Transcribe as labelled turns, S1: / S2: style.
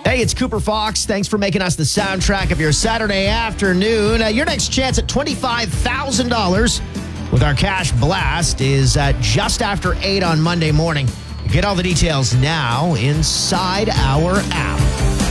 S1: Hey, it's Cooper Fox. Thanks for making us the soundtrack of your Saturday afternoon. Your next chance at $25,000 with our cash blast is just after 8 on Monday morning. Get all the details now inside our app.